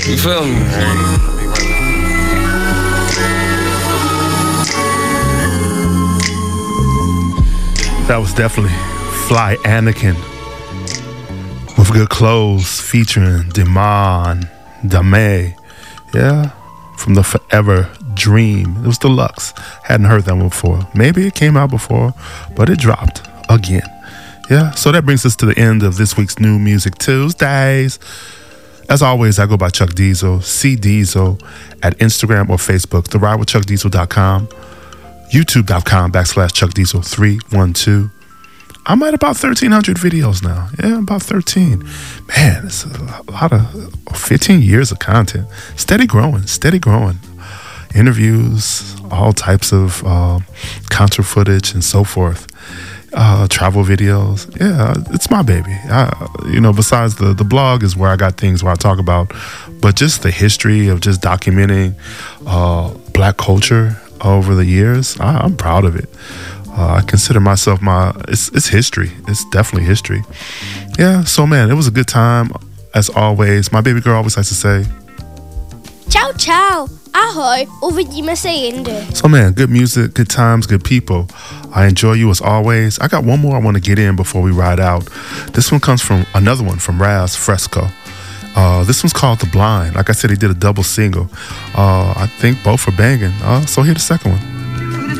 You feel me? That was definitely Fly Anakin with Good Clothes featuring Dame. Yeah, from the Forever Dream. It was deluxe. Hadn't heard that one before. Maybe it came out before, but it dropped again. Yeah, so that brings us to the end of this week's New Music Tuesdays. As always, I go by Chuck Diesel, C Diesel, at Instagram or Facebook, theridewithchuckdiesel.com, youtube.com/Chuck Diesel 312. I'm at about 1,300 videos now. Yeah, about 13. Man, it's a lot of 15 years of content. Steady growing. Interviews, all types of concert footage and so forth. Travel videos. Yeah, it's my baby. Besides the blog is where I got things where I talk about, but just the history of just documenting black culture over the years, I'm proud of it. I consider myself it's history. It's definitely history. Yeah, so man, it was a good time as always. My baby girl always likes to say, ciao ciao, ahoj, uvidíme se jindy. So man, good music, good times, good people. I enjoy you as always. I got one more I want to get in before we ride out. This one comes from another one from Raz Fresco. This one's called The Blind. Like I said, he did a double single. I think both are banging. So here's the second one.